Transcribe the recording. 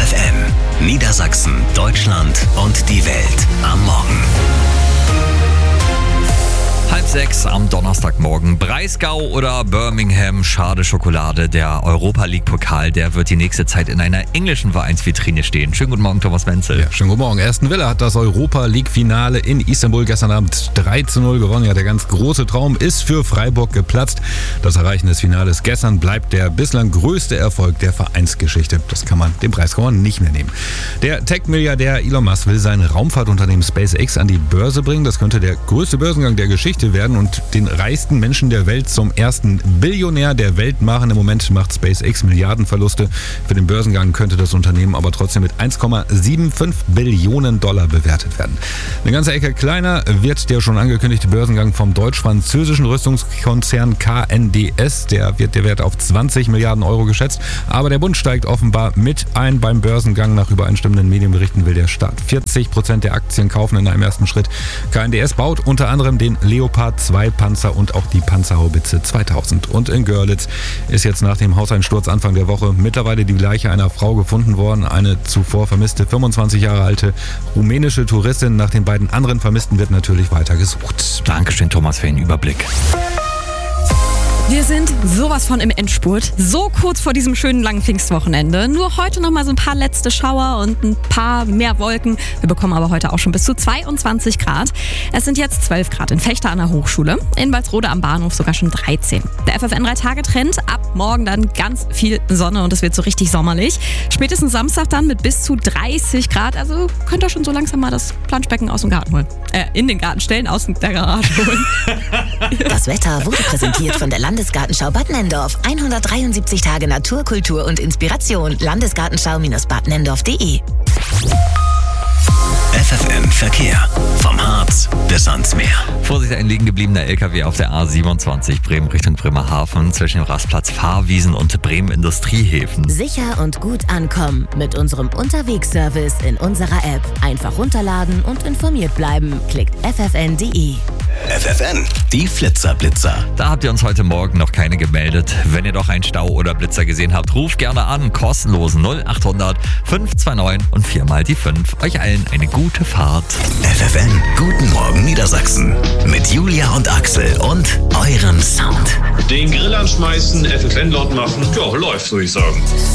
FFN, Niedersachsen, Deutschland und die Welt am Morgen. 5:30 am Donnerstagmorgen. Breisgau oder Birmingham, schade Schokolade. Der Europa-League-Pokal, der wird die nächste Zeit in einer englischen Vereinsvitrine stehen. Schönen guten Morgen, Thomas Menzel. Ja, schönen guten Morgen. Aston Villa hat das Europa-League-Finale in Istanbul gestern Abend 3:0 gewonnen. Ja, der ganz große Traum ist für Freiburg geplatzt. Das Erreichen des Finales gestern bleibt der bislang größte Erfolg der Vereinsgeschichte. Das kann man dem Breisgauern nicht mehr nehmen. Der Tech-Milliardär Elon Musk will sein Raumfahrtunternehmen SpaceX an die Börse bringen. Das könnte der größte Börsengang der Geschichte werden und den reichsten Menschen der Welt zum ersten Billionär der Welt machen. Im Moment macht SpaceX Milliardenverluste. Für den Börsengang könnte das Unternehmen aber trotzdem mit 1,75 Billionen Dollar bewertet werden. Eine ganze Ecke kleiner wird der schon angekündigte Börsengang vom deutsch-französischen Rüstungskonzern KNDS. Der wird der Wert auf 20 Milliarden Euro geschätzt. Aber der Bund steigt offenbar mit ein beim Börsengang. Nach übereinstimmenden Medienberichten will der Staat 40% der Aktien kaufen in einem ersten Schritt. KNDS baut unter anderem den Leopard 2 Panzer und auch die Panzerhaubitze 2000. Und in Görlitz ist jetzt nach dem Hauseinsturz Anfang der Woche mittlerweile die Leiche einer Frau gefunden worden. Eine zuvor vermisste 25 Jahre alte rumänische Touristin. Nach den beiden anderen Vermissten wird natürlich weiter gesucht. Dankeschön, Thomas, für den Überblick. Wir sind sowas von im Endspurt, so kurz vor diesem schönen langen Pfingstwochenende. Nur heute noch mal so ein paar letzte Schauer und ein paar mehr Wolken. Wir bekommen aber heute auch schon bis zu 22 Grad. Es sind jetzt 12 Grad in Vechta an der Hochschule, in Walsrode am Bahnhof sogar schon 13. Der FFN 3-Tage-Trend, ab morgen dann ganz viel Sonne und es wird so richtig sommerlich. Spätestens Samstag dann mit bis zu 30 Grad, also könnt ihr schon so langsam mal das Planschbecken aus dem Garten holen. In den Garten stellen, aus der Garage holen. Das Wetter wurde präsentiert von der Landesgartenschau Bad Nenndorf. 173 Tage Natur, Kultur und Inspiration. Landesgartenschau-badnenndorf.de. FFN Verkehr. Vom Harz bis ans Meer. Vorsicht, ein liegen gebliebener LKW auf der A27 Bremen Richtung Bremerhaven zwischen dem Rastplatz Fahrwiesen und Bremen Industriehäfen. Sicher und gut ankommen mit unserem Unterwegsservice in unserer App. Einfach runterladen und informiert bleiben. Klickt ffn.de. FFN, die Flitzer-Blitzer. Da habt ihr uns heute Morgen noch keine gemeldet. Wenn ihr doch einen Stau oder Blitzer gesehen habt, ruft gerne an. Kostenlos 0800 529 und 4 mal die 5. Euch allen eine gute Fahrt. FFN, guten Morgen Niedersachsen. Mit Julia und Axel und eurem Sound. Den Grill anschmeißen, FFN laut machen. Ja, läuft, würde ich sagen.